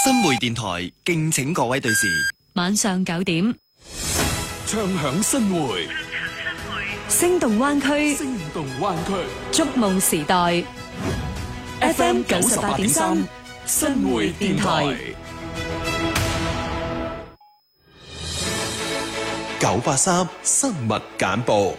新會電台敬請各位對視。 晚上9點， 唱響新會， 聲動灣區， 聲動灣區， 觸夢時代 FM 98.3新會電台 983新聞簡報。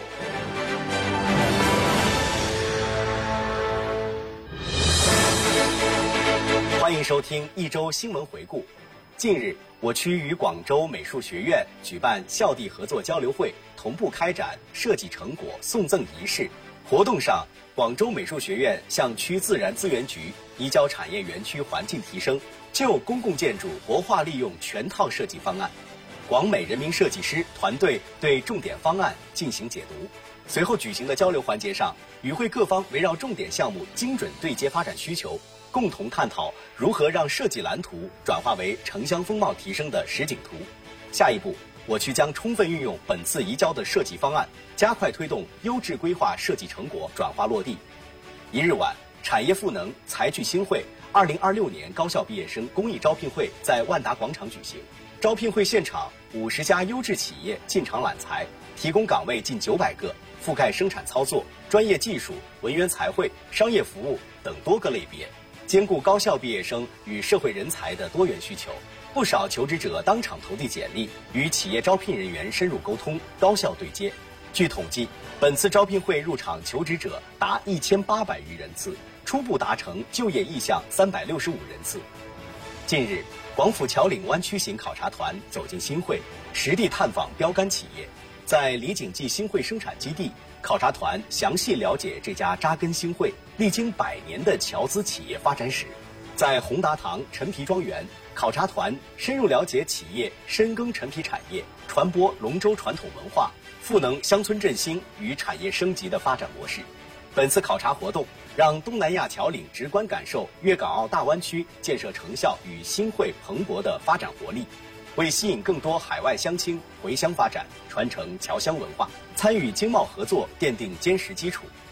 欢迎收听一周新闻回顾。近日，我区与广州美术学院举办校地合作交流会，同步开展设计成果送赠仪式。活动上，广州美术学院向区自然资源局移交产业园区环境提升、就公共建筑活化利用全套设计方案。广美人民设计师团队对重点方案进行解读。随后举行的交流环节上，与会各方围绕重点项目精准对接发展需求，共同探讨如何让设计蓝图转化为城乡风貌提升的实景图。下一步，我区将充分运用本次移交的设计方案，加快推动优质规划设计成果转化落地。一日晚，产业赋能财聚新会2026年高校毕业生公益招聘会在万达广场举行。招聘会现场，50家优质企业进场揽才，提供岗位近900个，覆盖生产操作、专业技术、文员财会、商业服务等多个类别，兼顾高校毕业生与社会人才的多元需求。不少求职者当场投递简历，与企业招聘人员深入沟通，高效对接。据统计，本次招聘会入场求职者达1800余人次，初步达成就业意向365人次。近日，广府桥岭湾区型考察团走进新会，实地探访标杆企业。在李锦记新会生产基地，考察团详细了解这家扎根新会、历经100年的侨资企业发展史。在宏达堂陈皮庄园，考察团深入了解企业深耕陈皮产业，传播龙舟传统文化，赋能乡村振兴与产业升级的发展模式。本次考察活动让东南亚侨岭直观感受粤港澳大湾区建设成效与新会蓬勃的发展活力，为吸引更多海外乡亲回乡发展，传承侨乡文化，参与经贸合作奠定坚实基础。